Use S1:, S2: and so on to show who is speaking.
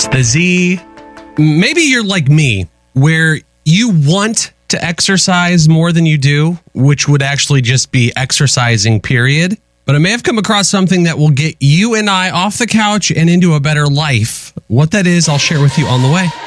S1: The Z. Maybe you're like me, where you want to exercise more than you do, which would actually just be exercising, period. But I may have come across something that will get you and I off the couch and into a better life. What that is, I'll share with you on the way.